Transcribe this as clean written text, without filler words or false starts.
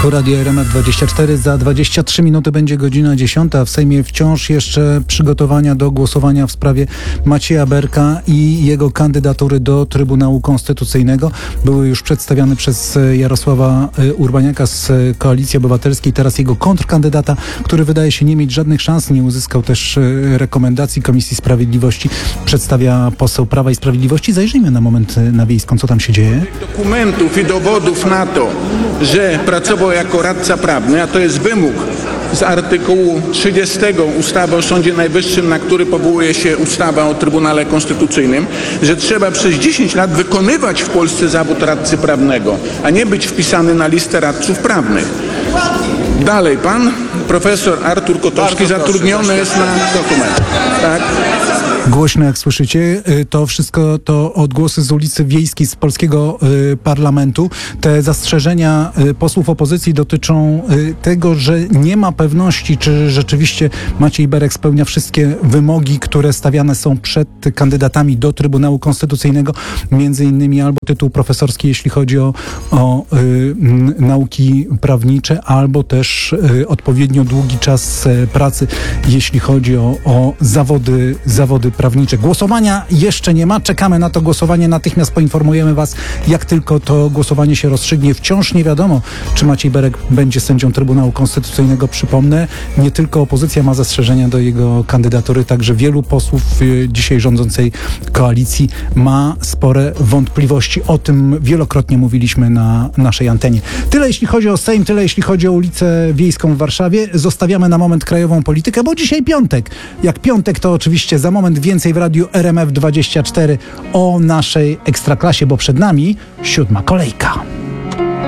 Tu Radio RMF24. Za 23 minuty będzie godzina 10. W Sejmie wciąż jeszcze przygotowania do głosowania w sprawie Macieja Berka i jego kandydatury do Trybunału Konstytucyjnego. Były już przedstawiane przez Jarosława Urbaniaka z Koalicji Obywatelskiej. Teraz jego kontrkandydata, który wydaje się nie mieć żadnych szans, nie uzyskał też rekomendacji Komisji Sprawiedliwości, przedstawia poseł Prawa i Sprawiedliwości. Zajrzyjmy na moment na Wiejską, co tam się dzieje. Dokumentów i dowodów na to, że pracował jako radca prawny, a to jest wymóg z artykułu 30 ustawy o Sądzie Najwyższym, na który powołuje się ustawa o Trybunale Konstytucyjnym, że trzeba przez 10 lat wykonywać w Polsce zawód radcy prawnego, a nie być wpisany na listę radców prawnych. Dalej, pan profesor Artur Kotowski zatrudniony jest na dokument. Tak? Głośno, jak słyszycie, to wszystko to odgłosy z ulicy Wiejskiej z polskiego parlamentu. Te zastrzeżenia posłów opozycji dotyczą tego, że nie ma pewności, czy rzeczywiście Maciej Berek spełnia wszystkie wymogi, które stawiane są przed kandydatami do Trybunału Konstytucyjnego. Między innymi albo tytuł profesorski, jeśli chodzi o nauki prawnicze, albo też odpowiednio długi czas pracy, jeśli chodzi o zawody prawnicze. Głosowania jeszcze nie ma. Czekamy na to głosowanie. Natychmiast poinformujemy Was, jak tylko to głosowanie się rozstrzygnie. Wciąż nie wiadomo, czy Maciej Berek będzie sędzią Trybunału Konstytucyjnego. Przypomnę, nie tylko opozycja ma zastrzeżenia do jego kandydatury, także wielu posłów dzisiaj rządzącej koalicji ma spore wątpliwości. O tym wielokrotnie mówiliśmy na naszej antenie. Tyle jeśli chodzi o Sejm, tyle jeśli chodzi o ulicę Wiejską w Warszawie. Zostawiamy na moment krajową politykę, bo dzisiaj piątek. Jak piątek, to oczywiście za moment więcej w radiu RMF24 o naszej Ekstraklasie, bo przed nami 7. kolejka.